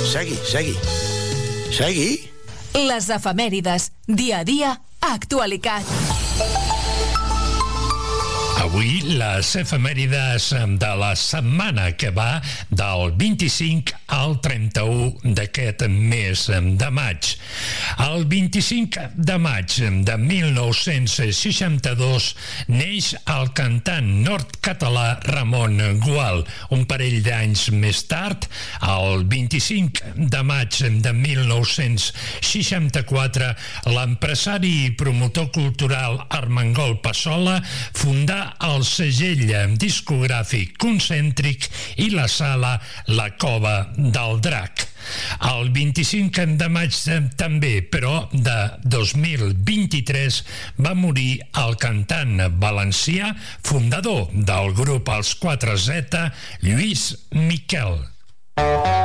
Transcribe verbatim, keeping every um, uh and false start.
Segui, segui. Segui. Les efemèrides, dia a dia, actualitat. Avui les efemèrides de la setmana que va del vint-i-cinc al trenta-u d'aquest mes de maig. El vint-i-cinc de maig de mil nou-cents seixanta-dos neix el cantant nord-català Ramon Gual. Un parell d'anys més tard, el vint-i-cinc de maig de mil nou-cents seixanta-quatre, l'empresari i promotor cultural Armengol Passola fundà el segell discogràfic Concèntric i la sala La Cova del Drac. El vint-i-cinc de maig també, però, de dos mil vint-i-tres, va morir el cantant valencià, fundador del grup Els quatre zeta, Lluís Miquel.